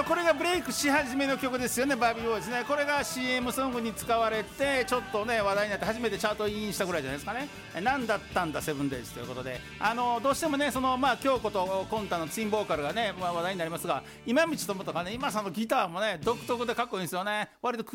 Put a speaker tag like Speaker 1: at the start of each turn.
Speaker 1: これがブレイクし始めの曲ですよね、バービーボーイズね。これが CM ソングに使われてちょっとね話題になって初めてチャートインしたぐらいじゃないですかね。なんだったんだセブンデイズということで、どうしてもねその京子とコンタのツインボーカルがね、話題になりますが、今道智とかね、今さんのギターもね独特でかっこいいんですよね。割と